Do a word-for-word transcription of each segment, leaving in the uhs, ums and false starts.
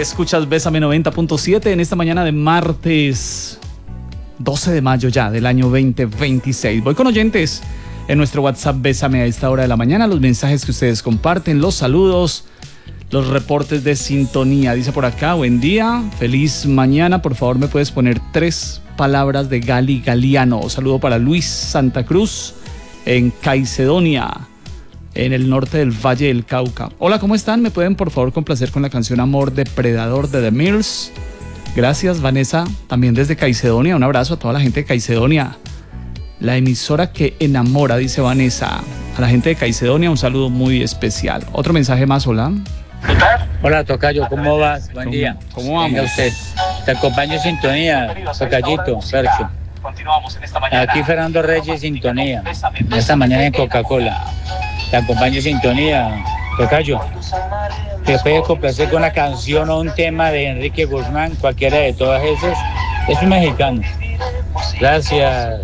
Escuchas Bésame noventa punto siete en esta mañana de martes doce de mayo ya del año veinte veintiséis. Voy con oyentes en nuestro WhatsApp Bésame a esta hora de la mañana, los mensajes que ustedes comparten, los saludos, los reportes de sintonía. Dice por acá, buen día, feliz mañana, por favor me puedes poner tres palabras de Gali Galiano. Saludo para Luis Santa Cruz en Caicedonia, en el norte del Valle del Cauca. Hola, ¿cómo están? ¿Me pueden por favor complacer con la canción Amor Depredador de The Mirrors? Gracias, Vanessa, también desde Caicedonia. Un abrazo a toda la gente de Caicedonia, la emisora que enamora, dice Vanessa. A la gente de Caicedonia un saludo muy especial. Otro mensaje más, hola. Hola, Tocayo, ¿cómo vas? Buen día. ¿Cómo vamos? Venga usted. Te acompaño en sintonía, Tocayito, Sergio. Aquí Fernando Reyes, sintonía. Esta mañana en Coca-Cola. Te acompaño en sintonía, Tocayo. Te puedes complacer con una canción o un tema de Enrique Guzmán, cualquiera de todas esas. Es un mexicano. Gracias,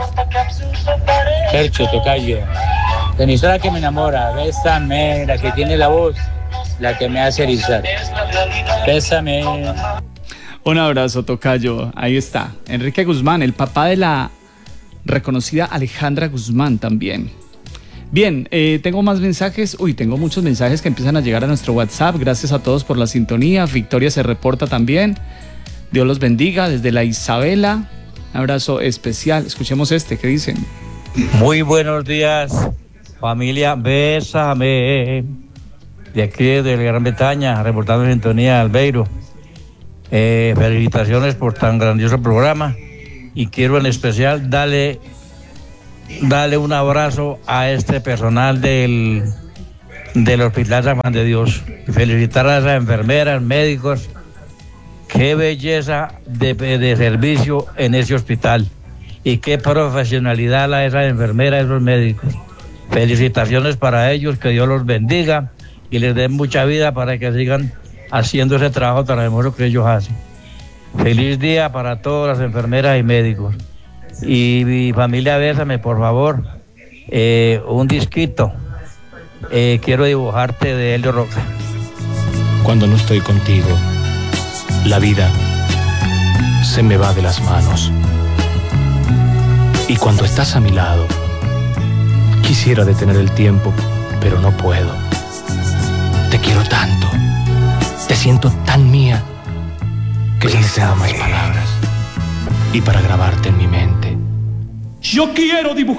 Sergio, Tocayo. La emisora que me enamora, Bésame, la que tiene la voz, la que me hace erizar. Bésame. Un abrazo, Tocayo. Ahí está, Enrique Guzmán, el papá de la reconocida Alejandra Guzmán también. Bien, eh, tengo más mensajes. Uy, tengo muchos mensajes que empiezan a llegar a nuestro WhatsApp. Gracias a todos por la sintonía. Victoria se reporta también. Dios los bendiga desde la Isabela. Un abrazo especial. Escuchemos este, ¿qué dicen? Muy buenos días, familia Bésame. De aquí de la Gran Bretaña, reportando en sintonía Albeiro. Eh, felicitaciones por tan grandioso programa. Y quiero en especial darle... Dale un abrazo a este personal del, del Hospital San Juan de Dios. Y felicitar a esas enfermeras, médicos. Qué belleza de, de servicio en ese hospital. Y qué profesionalidad la esas enfermeras, esos médicos. Felicitaciones para ellos, que Dios los bendiga y les dé mucha vida para que sigan haciendo ese trabajo tan hermoso que ellos hacen. Feliz día para todas las enfermeras y médicos. Y mi familia, Bésame, por favor, eh, un disquito. Eh, quiero dibujarte de Helio Roca. Cuando no estoy contigo, la vida se me va de las manos. Y cuando estás a mi lado, quisiera detener el tiempo, pero no puedo. Te quiero tanto, te siento tan mía, que ya no tengo más palabras. Y para grabarte en mi mente, yo quiero dibujar